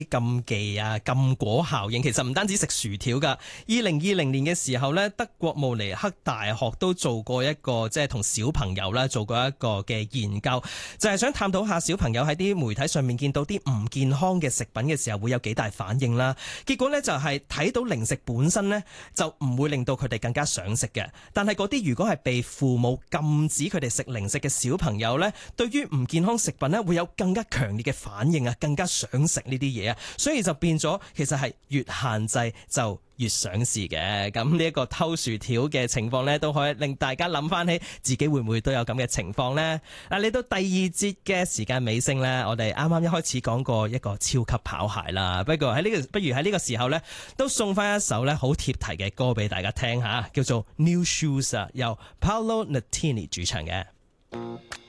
禁忌啊、禁果效應，其實唔單止食薯條㗎。2020年嘅時候呢，德國慕尼黑大學都做過一個即係同小朋友啦做過一個嘅研究，就係想探討下小朋友喺啲媒體上面見到啲唔健康嘅食品嘅時候會有幾大反應啦。結果呢，就係睇到零食本身呢，就唔會令到佢哋更加想食嘅，但係嗰啲如果係被父母禁止佢哋食零食嘅小朋友呢，對於唔健康食品呢，會有更加強烈嘅反應啊，更加想食呢啲嘢啊，所以就變咗其實係越限制就越想試嘅。咁呢一個偷薯條嘅情況呢，都可以令大家諗翻起自己會唔會都有咁嘅情況呢？嗱，嚟到第二節嘅時間尾聲呢，我哋啱啱一開始講過一個超級跑鞋啦，不如喺呢個時候呢，都送翻一首呢好貼題嘅歌俾大家聽下，叫做 New Shoes 啊，由 Paolo Nutini 主唱嘅。